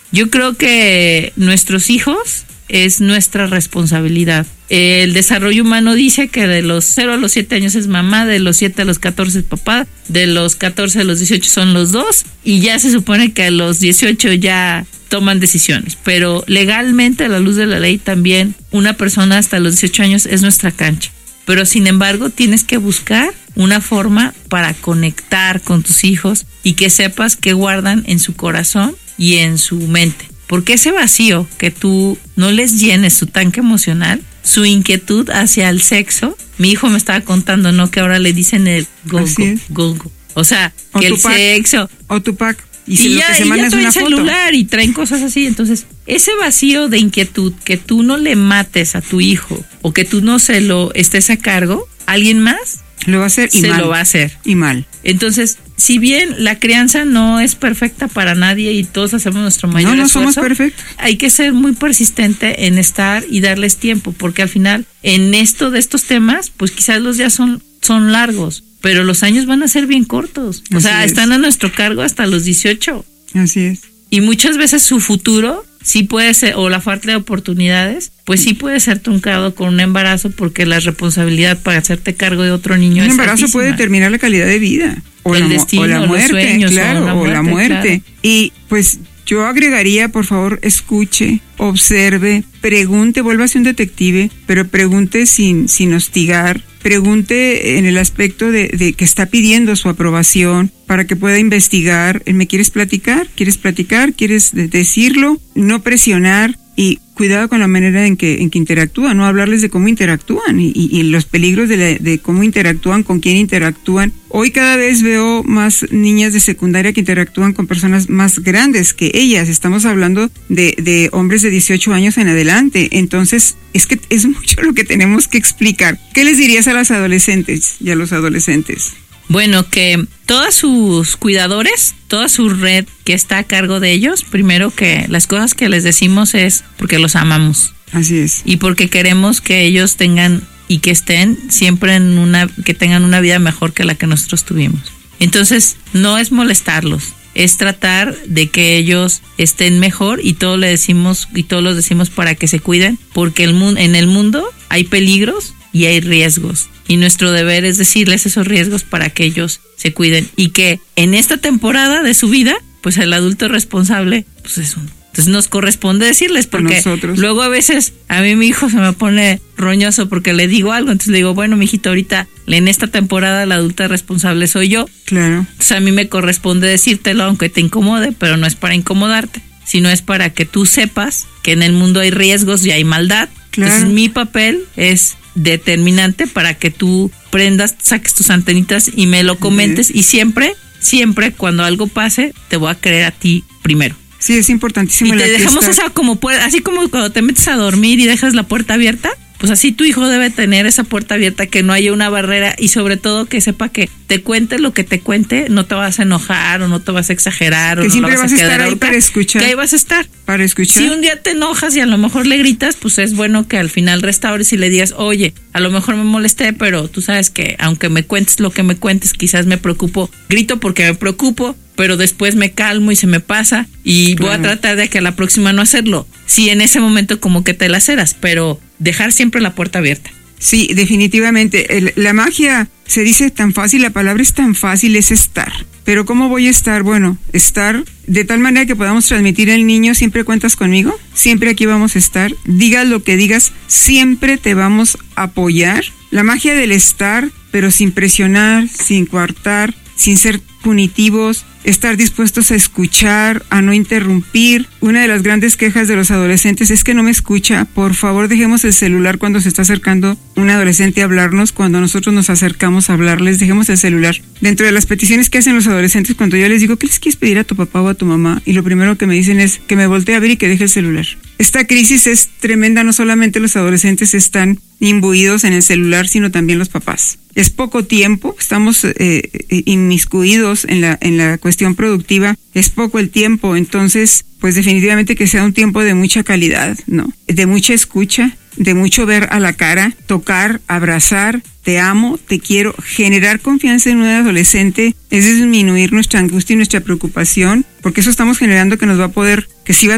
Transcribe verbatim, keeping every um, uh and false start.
Yo creo que nuestros hijos es nuestra responsabilidad. El desarrollo humano dice que de los cero a los siete años es mamá, de los siete a los catorce es papá, de los catorce a los dieciocho son los dos, y ya se supone que a los dieciocho ya toman decisiones. Pero legalmente, a la luz de la ley, también una persona hasta los dieciocho años es nuestra cancha. Pero sin embargo, tienes que buscar una forma para conectar con tus hijos y que sepas qué guardan en su corazón y en su mente. Porque ese vacío que tú no les llenes su tanque emocional, su inquietud hacia el sexo, mi hijo me estaba contando, ¿no? Que ahora le dicen el go, go, go, go. O sea, o que el pack, sexo. O tu pack. Y, si y lo ya, que se y ya traen celular foto. Y traen cosas así. Entonces, ese vacío de inquietud que tú no le mates a tu hijo o que tú no se lo estés a cargo, alguien más lo va a hacer y se mal. lo va a hacer. Y mal. Entonces, si bien la crianza no es perfecta para nadie y todos hacemos nuestro mayor no, no esfuerzo, somos perfectos. Hay que ser muy persistente en estar y darles tiempo, porque al final, en esto de estos temas, pues quizás los días son, son largos, pero los años van a ser bien cortos. O Así sea, es. Están a nuestro cargo hasta los dieciocho. Así es. Y muchas veces su futuro sí puede ser, o la falta de oportunidades, pues sí puede ser truncado con un embarazo, porque la responsabilidad para hacerte cargo de otro niño un es embarazo altísima. Puede determinar la calidad de vida. O, el la, destino, o la muerte, los sueños, claro, o la o muerte. la muerte. Claro. Y pues yo agregaría, por favor, escuche, observe, pregunte, vuélvase un detective, pero pregunte sin, sin hostigar, pregunte en el aspecto de, de que está pidiendo su aprobación para que pueda investigar. ¿Me quieres platicar? ¿Quieres platicar? ¿Quieres decirlo? No presionar. Y cuidado con la manera en que en que interactúan, no hablarles de cómo interactúan y, y, y los peligros de, la, de cómo interactúan, con quién interactúan. Hoy cada vez veo más niñas de secundaria que interactúan con personas más grandes que ellas. Estamos hablando de, de hombres de dieciocho años en adelante. Entonces, es que es mucho lo que tenemos que explicar. ¿Qué les dirías a las adolescentes y a los adolescentes? Bueno, que todos sus cuidadores, toda su red que está a cargo de ellos, primero que las cosas que les decimos es porque los amamos. Así es. Y porque queremos que ellos tengan y que estén siempre en una, que tengan una vida mejor que la que nosotros tuvimos. Entonces, no es molestarlos, es tratar de que ellos estén mejor, y todo le decimos, y todos los decimos para que se cuiden, porque el mundo, en el mundo hay peligros y hay riesgos. Y nuestro deber es decirles esos riesgos para que ellos se cuiden. Y que en esta temporada de su vida, pues el adulto responsable, pues es uno. Entonces nos corresponde decirles, porque luego a veces a mí mi hijo se me pone roñoso porque le digo algo. Entonces le digo, bueno, mijito, ahorita en esta temporada la adulta responsable soy yo. Claro. Entonces a mí me corresponde decírtelo, aunque te incomode, pero no es para incomodarte, sino es para que tú sepas que en el mundo hay riesgos y hay maldad. Claro. Entonces mi papel es determinante para que tú prendas, saques tus antenitas y me lo comentes. Sí. Y siempre, siempre cuando algo pase, te voy a creer a ti primero. Sí, es importantísimo. Y te dejamos esa como puerta, así como cuando te metes a dormir y dejas la puerta abierta, pues así tu hijo debe tener esa puerta abierta, que no haya una barrera, y sobre todo que sepa que te cuente lo que te cuente, no te vas a enojar o no te vas a exagerar, que o no siempre vas, vas a estar quedar ahí para escuchar. Que ahí vas a estar. Para escuchar. Si un día te enojas y a lo mejor le gritas, pues es bueno que al final restaures y le digas, oye, a lo mejor me molesté, pero tú sabes que aunque me cuentes lo que me cuentes, quizás me preocupo, grito porque me preocupo, pero después me calmo y se me pasa, y claro, voy a tratar de que a la próxima no hacerlo. Sí, en ese momento como que te laceras, pero dejar siempre la puerta abierta. Sí, definitivamente. El, la magia, se dice tan fácil, la palabra es tan fácil, es estar. Pero ¿cómo voy a estar? Bueno, estar de tal manera que podamos transmitir al niño, siempre cuentas conmigo, siempre aquí vamos a estar, digas lo que digas, siempre te vamos a apoyar. La magia del estar, pero sin presionar, sin coartar, sin ser punitivos, estar dispuestos a escuchar, a no interrumpir. Una de las grandes quejas de los adolescentes es que no me escucha. Por favor, dejemos el celular cuando se está acercando un adolescente a hablarnos, cuando nosotros nos acercamos a hablarles, dejemos el celular. Dentro de las peticiones que hacen los adolescentes, cuando yo les digo, ¿qué les quieres pedir a tu papá o a tu mamá? Y lo primero que me dicen es que me voltee a ver y que deje el celular. Esta crisis es tremenda, no solamente los adolescentes están imbuidos en el celular, sino también los papás. Es poco tiempo, estamos eh, inmiscuidos en la, en la cuestión productiva, es poco el tiempo, entonces, pues definitivamente que sea un tiempo de mucha calidad, ¿no? De mucha escucha, de mucho ver a la cara, tocar, abrazar, te amo, te quiero. Generar confianza en un adolescente es disminuir nuestra angustia y nuestra preocupación, porque eso estamos generando que nos va a poder, que sí va